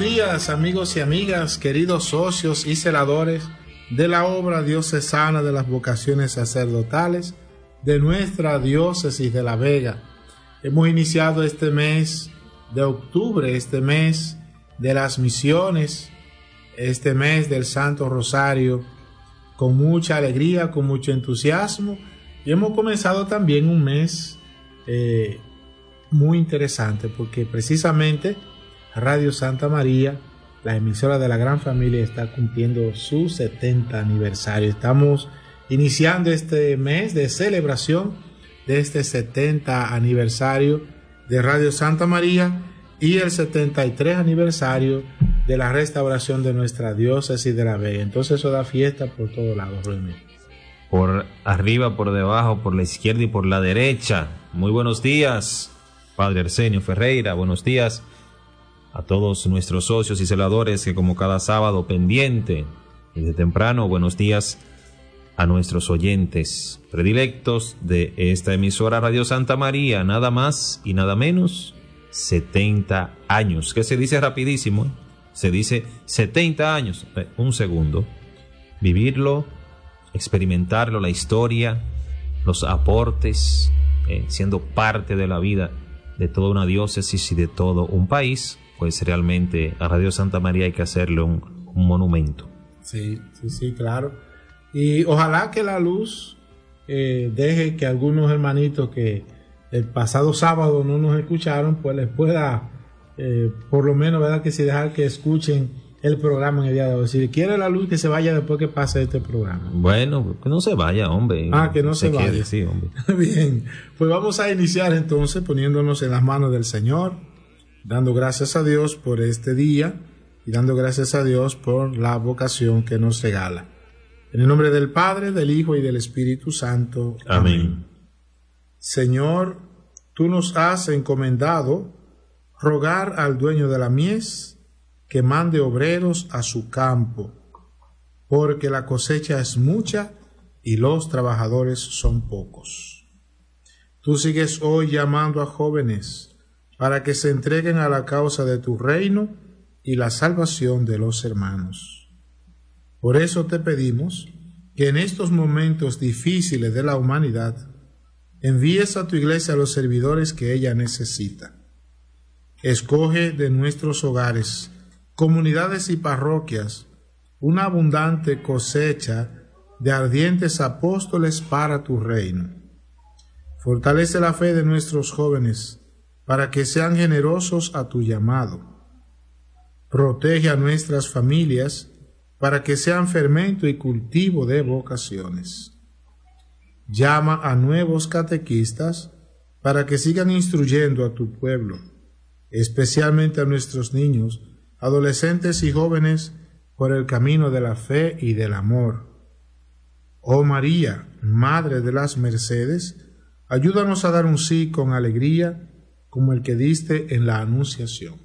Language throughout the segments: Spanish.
días, amigos y amigas, queridos socios y celadores de la obra diocesana de las vocaciones sacerdotales de nuestra diócesis de La Vega. Hemos iniciado este mes de octubre, este mes de las misiones, este mes del Santo Rosario, con mucha alegría, con mucho entusiasmo, y hemos comenzado también un mes muy interesante, porque precisamente Radio Santa María, la emisora de la Gran Familia, está cumpliendo su 70 aniversario. Estamos iniciando este mes de celebración de este 70 aniversario de Radio Santa María y el 73 aniversario de la restauración de nuestra diócesis de La Vega. Entonces eso da fiesta por todos lados, realmente. Por arriba, por debajo, por la izquierda y por la derecha. Muy buenos días, Padre Arsenio Ferreira. Buenos días a todos nuestros socios y celadores que como cada sábado pendiente desde temprano. Buenos días a nuestros oyentes predilectos de esta emisora Radio Santa María, nada más y nada menos 70 años, que se dice rapidísimo, se dice 70 años, un segundo, vivirlo, experimentarlo, la historia, los aportes, siendo parte de la vida de toda una diócesis y de todo un país. Pues realmente a Radio Santa María hay que hacerle un monumento. Sí, claro. Y ojalá que la luz deje que algunos hermanitos que el pasado sábado no nos escucharon, pues les pueda, por lo menos, ¿verdad?, que si dejar que escuchen el programa en el día de hoy. Si quiere la luz, que se vaya después que pase este programa. Bueno, que no se vaya, hombre. Que no se vaya. Quede, sí, hombre. Bien, pues vamos a iniciar entonces poniéndonos en las manos del Señor, dando gracias a Dios por este día y dando gracias a Dios por la vocación que nos regala. En el nombre del Padre, del Hijo y del Espíritu Santo. Amén. Señor, tú nos has encomendado rogar al dueño de la mies que mande obreros a su campo, porque la cosecha es mucha y los trabajadores son pocos. Tú sigues hoy llamando a jóvenes para que se entreguen a la causa de tu reino y la salvación de los hermanos. Por eso te pedimos que en estos momentos difíciles de la humanidad envíes a tu iglesia a los servidores que ella necesita. Escoge de nuestros hogares, comunidades y parroquias una abundante cosecha de ardientes apóstoles para tu reino. Fortalece la fe de nuestros jóvenes para que sean generosos a tu llamado. Protege a nuestras familias para que sean fermento y cultivo de vocaciones. Llama a nuevos catequistas para que sigan instruyendo a tu pueblo, especialmente a nuestros niños, adolescentes y jóvenes, por el camino de la fe y del amor. Oh María, Madre de las Mercedes, ayúdanos a dar un sí con alegría, como el que diste en la Anunciación.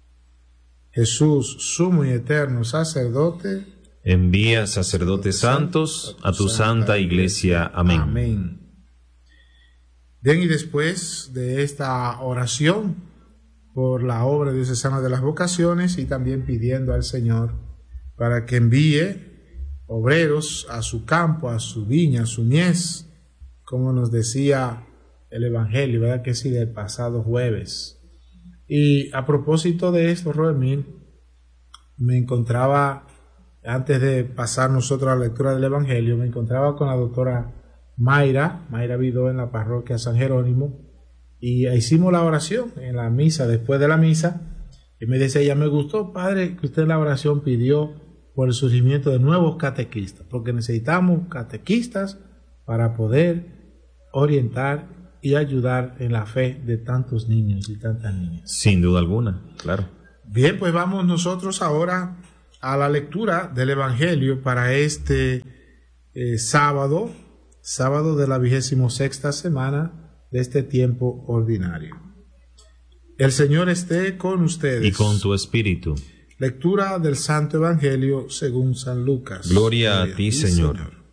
Jesús, sumo y eterno sacerdote, envía sacerdotes santos a tu santa iglesia. Amén. Amén. Bien, y después de esta oración por la obra diocesana de las vocaciones y también pidiendo al Señor para que envíe obreros a su campo, a su viña, a su mies, como nos decía el Evangelio, ¿verdad que sí?, del pasado jueves. Y a propósito de esto, Roemil, me encontraba, antes de pasar nosotros a la lectura del Evangelio, me encontraba con la doctora Mayra Vidó en la parroquia San Jerónimo, y hicimos la oración en la misa, después de la misa, y me decía ella, me gustó, padre, que usted en la oración pidió por el surgimiento de nuevos catequistas, porque necesitamos catequistas para poder orientar y ayudar en la fe de tantos niños y tantas niñas. Sin duda alguna, claro. Bien, pues vamos nosotros ahora a la lectura del Evangelio para este sábado de la 26ª semana de este tiempo ordinario. El Señor esté con ustedes. Y con tu espíritu. Lectura del Santo Evangelio según San Lucas. Gloria a ti, Señor.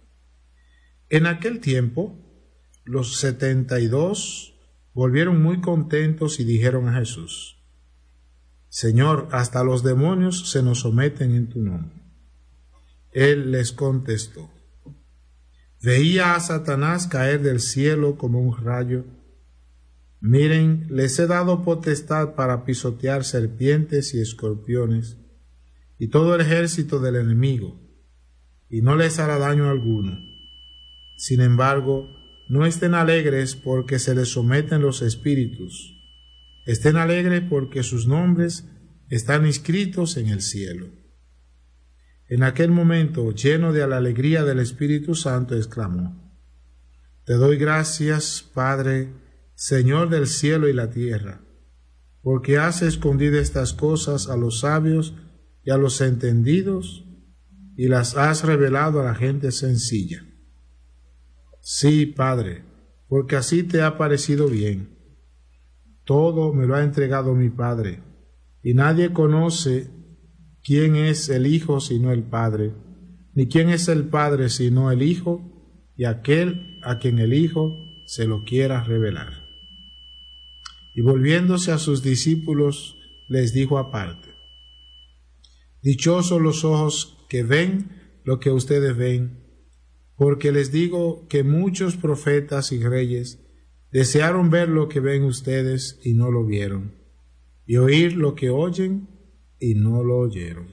En aquel tiempo, los 72 volvieron muy contentos y dijeron a Jesús: Señor, hasta los demonios se nos someten en tu nombre. Él les contestó: veía a Satanás caer del cielo como un rayo. Miren, les he dado potestad para pisotear serpientes y escorpiones y todo el ejército del enemigo, y no les hará daño alguno. Sin embargo, no estén alegres porque se les someten los espíritus. Estén alegres porque sus nombres están inscritos en el cielo. En aquel momento, lleno de la alegría del Espíritu Santo, exclamó: te doy gracias, Padre, Señor del cielo y la tierra, porque has escondido estas cosas a los sabios y a los entendidos, y las has revelado a la gente sencilla. Sí, Padre, porque así te ha parecido bien. Todo me lo ha entregado mi Padre, y nadie conoce quién es el Hijo sino el Padre, ni quién es el Padre sino el Hijo, y aquel a quien el Hijo se lo quiera revelar. Y volviéndose a sus discípulos, les dijo aparte: dichosos los ojos que ven lo que ustedes ven, porque les digo que muchos profetas y reyes desearon ver lo que ven ustedes y no lo vieron, y oír lo que oyen y no lo oyeron.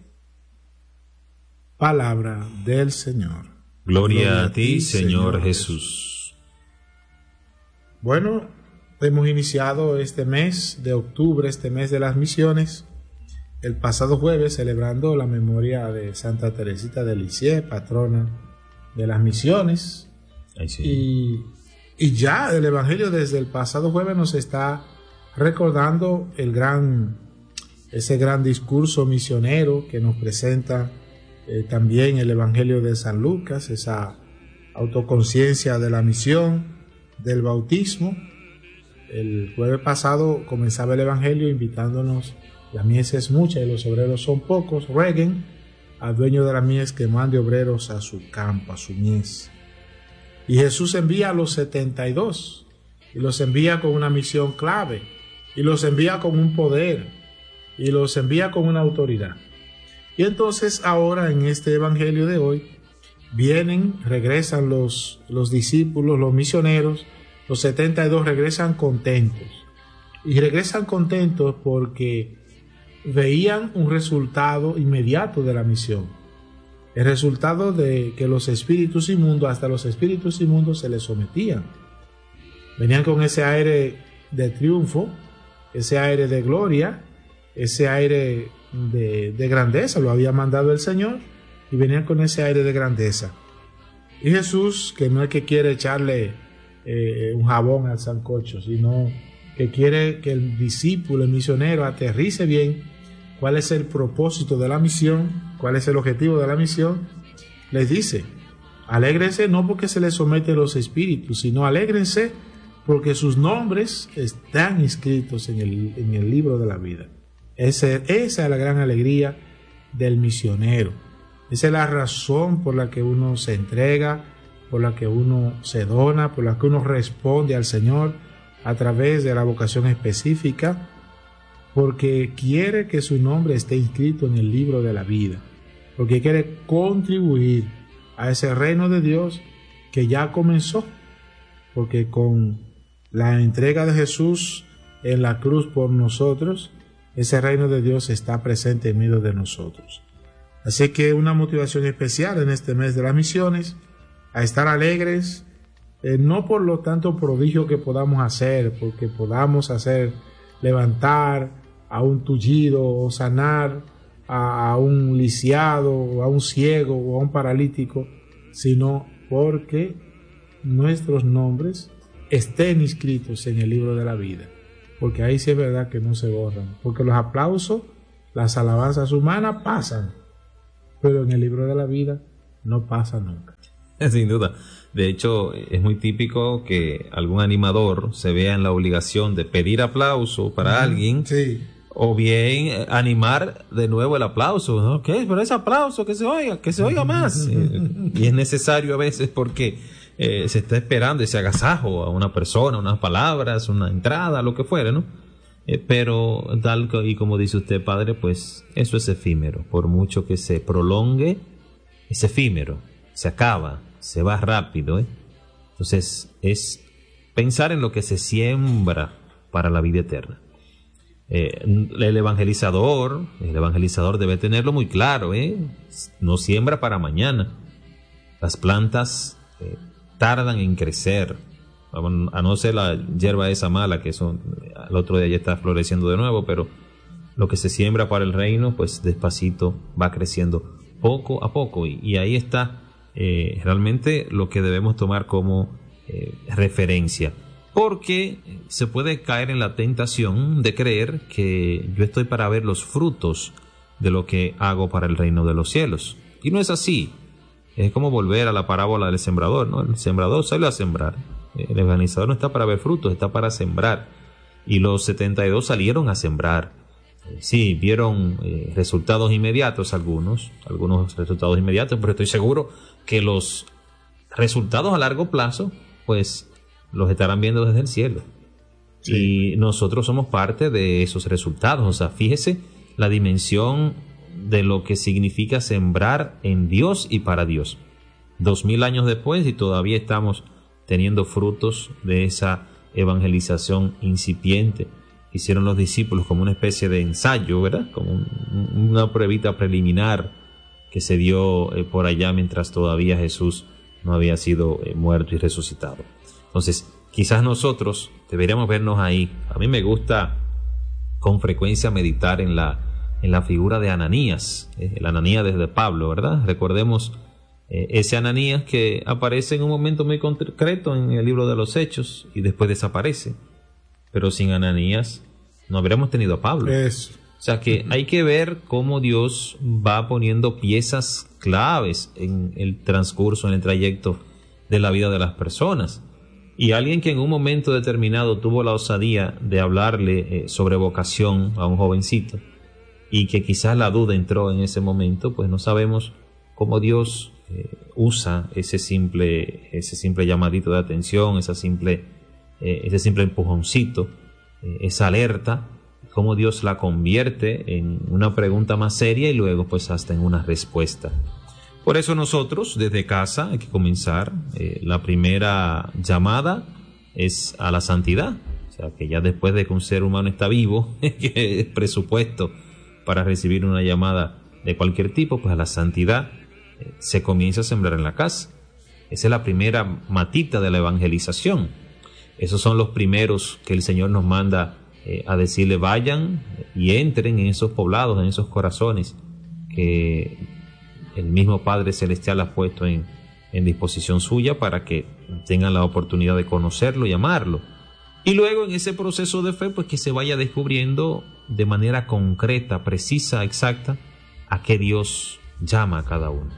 Palabra del Señor. Gloria a ti, Señor Jesús. Bueno, hemos iniciado este mes de octubre, este mes de las misiones, el pasado jueves celebrando la memoria de Santa Teresita de Lisieux, patrona de las misiones. Ay, sí. Y ya el Evangelio desde el pasado jueves nos está recordando ese gran discurso misionero que nos presenta también el Evangelio de San Lucas, esa autoconciencia de la misión, del bautismo. El jueves pasado comenzaba el Evangelio invitándonos: la mies es mucha y los obreros son pocos, rueguen al dueño de la mies que mande obreros a su campo, a su mies. Y Jesús envía a los 72, y los envía con una misión clave, y los envía con un poder, y los envía con una autoridad. Y entonces ahora en este Evangelio de hoy regresan los discípulos, los misioneros, los 72 regresan contentos. Y regresan contentos porque veían un resultado inmediato de la misión. El resultado de que los espíritus inmundos, hasta los espíritus inmundos, se les sometían. Venían con ese aire de triunfo, ese aire de gloria, ese aire de grandeza. Lo había mandado el Señor y venían con ese aire de grandeza. Y Jesús, que no es que quiere echarle un jabón al sancocho, sino que quiere que el discípulo, el misionero, aterrice bien cuál es el propósito de la misión, cuál es el objetivo de la misión, les dice: alégrense no porque se les someten los espíritus, sino alégrense porque sus nombres están inscritos en el libro de la vida. Esa es la gran alegría del misionero. Esa es la razón por la que uno se entrega, por la que uno se dona, por la que uno responde al Señor a través de la vocación específica, porque quiere que su nombre esté inscrito en el libro de la vida, porque quiere contribuir a ese reino de Dios que ya comenzó, porque con la entrega de Jesús en la cruz por nosotros, ese reino de Dios está presente en medio de nosotros. Así que una motivación especial en este mes de las misiones, a estar alegres, no por lo tanto prodigio que podamos hacer, porque podamos levantar a un tullido o sanar a un lisiado o a un ciego o a un paralítico, sino porque nuestros nombres estén inscritos en el libro de la vida, porque ahí sí es verdad que no se borran, porque los aplausos, las alabanzas humanas pasan, pero en el libro de la vida no pasa nunca. Sin duda. De hecho, es muy típico que algún animador se vea en la obligación de pedir aplauso para alguien, sí, o bien animar de nuevo el aplauso, ¿no? ¿Qué? Pero ese aplauso que se oiga más. Y es necesario a veces porque se está esperando ese agasajo a una persona, unas palabras, una entrada, lo que fuera, ¿no? Pero tal y como dice usted, padre, pues eso es efímero. Por mucho que se prolongue, es efímero, se acaba, se va rápido. Entonces es pensar en lo que se siembra para la vida eterna. El evangelizador debe tenerlo muy claro, no siembra para mañana. Las plantas tardan en crecer, a no ser la hierba esa mala que al otro día ya está floreciendo de nuevo, pero lo que se siembra para el reino, pues despacito va creciendo poco a poco, y ahí está realmente lo que debemos tomar como referencia. Porque se puede caer en la tentación de creer que yo estoy para ver los frutos de lo que hago para el reino de los cielos. Y no es así. Es como volver a la parábola del sembrador, ¿no? El sembrador sale a sembrar. El evangelizador no está para ver frutos, está para sembrar. Y los 72 salieron a sembrar. Sí, vieron resultados inmediatos algunos resultados inmediatos, pero estoy seguro que los resultados a largo plazo, pues los estarán viendo desde el cielo. Sí. Y nosotros somos parte de esos resultados. O sea, fíjese la dimensión de lo que significa sembrar en Dios y para Dios. 2000 años después y todavía estamos teniendo frutos de esa evangelización incipiente. Hicieron los discípulos como una especie de ensayo, ¿verdad? Como una pruebita preliminar que se dio por allá mientras todavía Jesús no había sido muerto y resucitado. Entonces, quizás nosotros deberíamos vernos ahí. A mí me gusta con frecuencia meditar en la figura de Ananías, el Ananías desde Pablo, ¿verdad? Recordemos ese Ananías que aparece en un momento muy concreto en el libro de los Hechos y después desaparece. Pero sin Ananías no habríamos tenido a Pablo. Eso. O sea que hay que ver cómo Dios va poniendo piezas claves en el transcurso, en el trayecto de la vida de las personas. Y alguien que en un momento determinado tuvo la osadía de hablarle sobre vocación a un jovencito y que quizás la duda entró en ese momento, pues no sabemos cómo Dios usa ese simple llamadito de atención, ese simple empujoncito, esa alerta, cómo Dios la convierte en una pregunta más seria y luego pues hasta en una respuesta. Por eso nosotros desde casa hay que comenzar. La primera llamada es a la santidad. O sea que ya después de que un ser humano está vivo, que es presupuesto para recibir una llamada de cualquier tipo, pues a la santidad se comienza a sembrar en la casa. Esa es la primera matita de la evangelización. Esos son los primeros que el Señor nos manda a decirle vayan y entren en esos poblados, en esos corazones que el mismo Padre Celestial ha puesto en disposición suya para que tengan la oportunidad de conocerlo y amarlo. Y luego en ese proceso de fe, pues que se vaya descubriendo de manera concreta, precisa, exacta, a qué Dios llama a cada uno.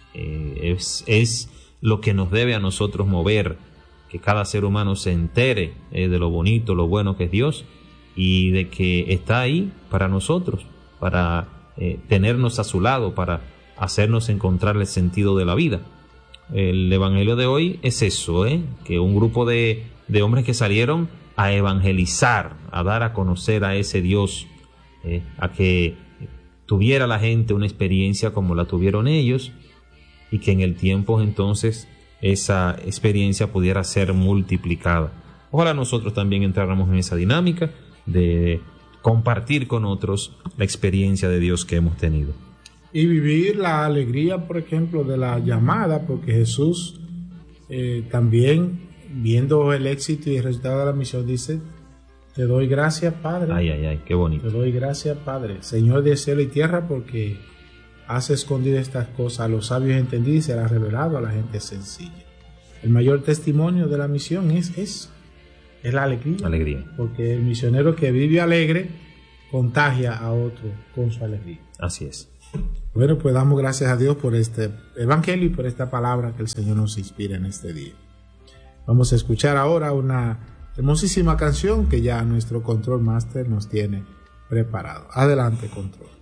Es lo que nos debe a nosotros mover, que cada ser humano se entere de lo bonito, lo bueno que es Dios y de que está ahí para nosotros, para tenernos a su lado, para hacernos encontrar el sentido de la vida. El evangelio de hoy es eso, que un grupo de hombres que salieron a evangelizar, a dar a conocer a ese Dios, a que tuviera la gente una experiencia como la tuvieron ellos y que en el tiempo entonces esa experiencia pudiera ser multiplicada. Ojalá nosotros también entráramos en esa dinámica de compartir con otros la experiencia de Dios que hemos tenido. Y vivir la alegría, por ejemplo, de la llamada, porque Jesús también, viendo el éxito y el resultado de la misión, dice: te doy gracias, Padre. Ay, qué bonito. Te doy gracias, Padre, Señor de cielo y tierra, porque has escondido estas cosas a los sabios entendidos y se las has revelado a la gente sencilla. El mayor testimonio de la misión es eso, es la alegría. Porque el misionero que vive alegre contagia a otro con su alegría. Así es. Bueno, pues damos gracias a Dios por este evangelio y por esta palabra que el Señor nos inspira en este día. Vamos a escuchar ahora una hermosísima canción que ya nuestro Control Master nos tiene preparado. Adelante, Control.